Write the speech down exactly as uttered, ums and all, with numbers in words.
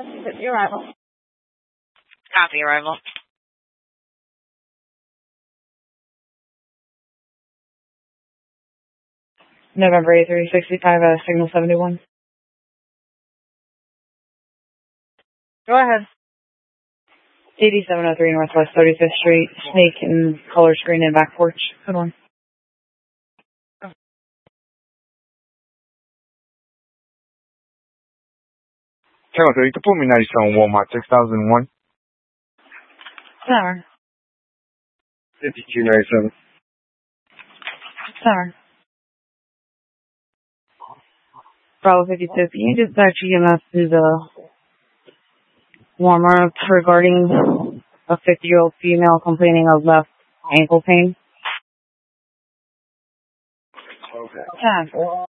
Your arrival. Copy arrival. November eighty-three sixty-five, uh, signal seventy-one. Go ahead. eighty-seven oh three Northwest thirty-fifth Street, snake and color screen and back porch. Good one. Channel thirty, you can put me nice on Walmart six thousand one. Summer. fifty-two ninety-seven. Summer. Bravo fifty-two, can you just actually give us to the warmer regarding a fifty-year-old female complaining of left ankle pain? Okay. Yeah.